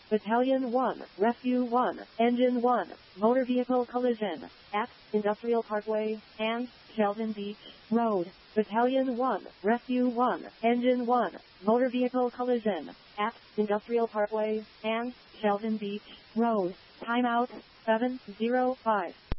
Battalion 1, Rescue 1, Engine 1, motor vehicle collision, at Industrial Parkway, and Sheldon Beach Road. Battalion 1, Rescue 1, Engine 1, motor vehicle collision, at Industrial Parkway, and Sheldon Beach Road. Timeout, 7:05.